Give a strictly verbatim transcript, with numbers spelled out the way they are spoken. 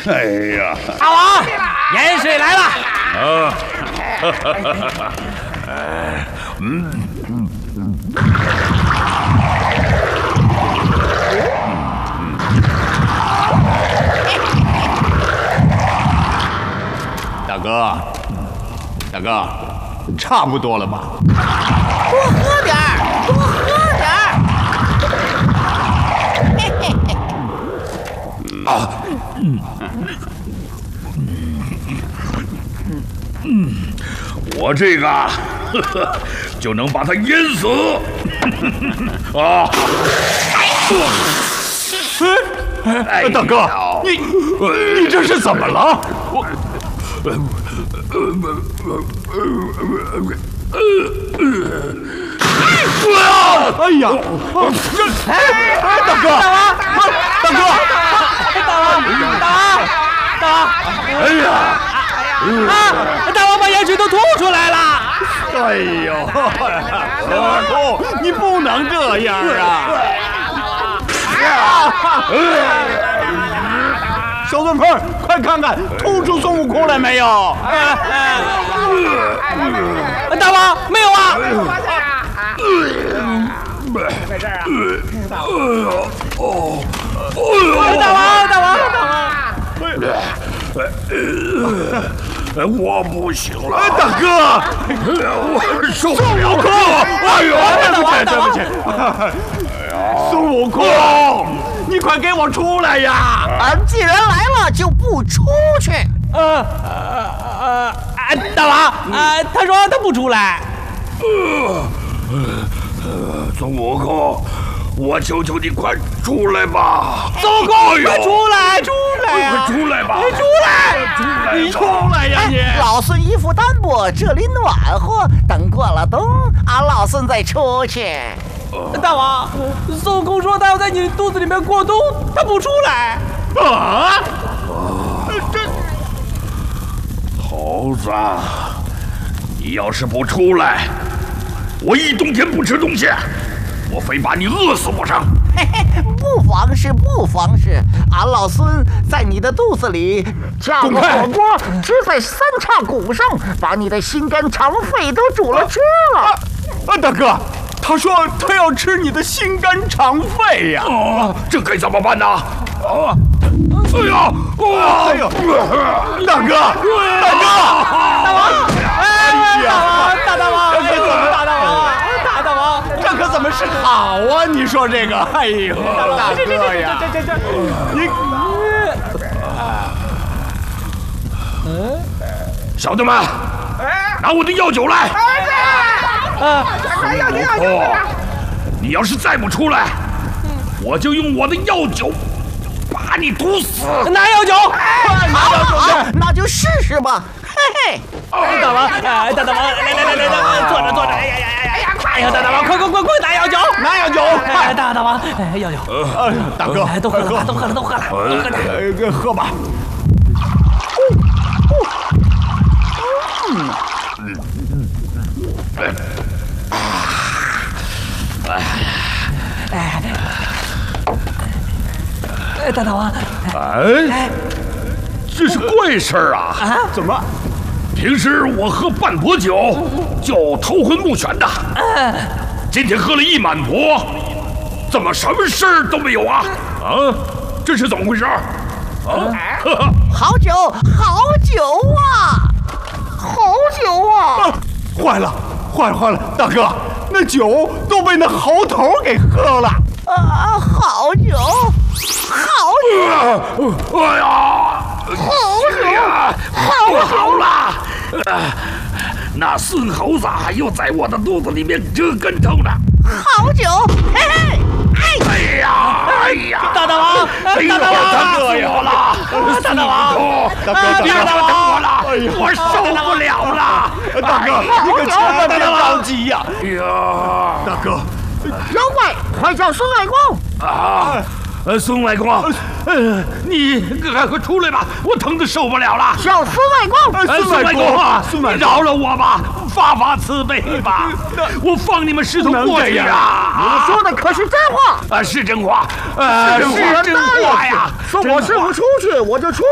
哎呀， 大王，盐水来了。 啊，哈哈哈哈！哎，嗯嗯嗯。 大哥，大哥，差不多了吧？ 多喝点儿，多喝点儿。嘿嘿嘿。 啊，嗯嗯，我这个呵呵就能把他淹死。啊！ 哎，大哥，你你这是怎么了？我。哎呀！这哎，大哥，大王，大哥， 大王，大王，大王！ 哎呀！ 啊！大王把盐水都吐出来了！ 哎呦，二公，你不能这样啊！小孙鹏，快看看吐出孙悟空来没有？ 大王，没有啊！ 在这儿啊！ 哦哦！大王，大王，大王！我不行了， 大哥， 我受不了了！ 哎呦，对不起，对不起！孙悟空，你快给我出来呀！ 啊，既然来了，就不出去。 呃呃呃，大王，啊，他说他不出来。 孙悟空，我求求你快出来吧！ 孙悟空，快出来，出来呀！ 快出来吧！ 出来， 出来， 你出来呀你！ 老孙衣服单薄，这里暖和，等过了冬，俺老孙再出去。 大王，孙悟空说他要在你肚子里面过冬，他不出来。 啊！这猴子，你要是不出来，我一冬天不吃东西，我非把你饿死不成。 嘿嘿，不妨事，不妨事。俺老孙在你的肚子里架个火锅，支在三叉骨上，把你的心肝肠肺都煮了吃了。 啊，啊大哥，他说他要吃你的心肝肠肺呀！ 啊，这该怎么办呢？啊！哎呀！ 哎呦，大哥，大哥， 大王！哎呀，大大王， 这可怎么大大王，大大王， 这可怎么是好啊？你说这个，哎呦，大哥呀， 这这这这， 你， 嗯， 小弟们，拿我的药酒来！ 啊， 哦，你要是再不出来，我就用我的药酒把你毒死！ 拿药酒， 拿药酒，那就试试吧。嘿嘿， 大王，哎，大大王，来来来来来，坐着坐着，哎呀呀呀呀！哎呀，大大王，快快快快拿药酒， 拿药酒！ 哎，大大王，哎，药酒， 哎，大哥， 都喝了吧，都喝了，都喝了，都喝了， 呃，喝吧。 嗯嗯嗯，哎哎哎，大大王， 哎，这是怪事儿啊！ 啊， 怎么？ 平时我喝半钵酒就头昏目眩的，今天喝了一满钵，怎么什么事儿都没有啊？啊，这是怎么回事？啊， 好酒，好酒啊，好酒啊！ 啊，坏了，坏了，坏了！大哥，那酒都被那猴头给喝了。 啊，好酒，好酒！ 哎呀， 好酒， 不好了！那孙猴子又在我的肚子里面折跟头呢。 好酒，嘿嘿， 哎呀，哎呀， 大大王，大大王， 他饿死我了！ 大大王， 大哥， 别等我了，我受不了了！ 大哥，你可千万别着急呀！ 哎呀， 大哥， 妖怪，快叫孙外公！ 啊！呃，孙外公，呃，你赶快出来吧，我疼得受不了了。 叫孙外公！ 呃孙外公啊，你饶了我吧，发发慈悲吧，我放你们师徒过去啊！ 你说的可是真话？ 啊，是真话，呃，是真话呀！ 说我师傅出去，我就出。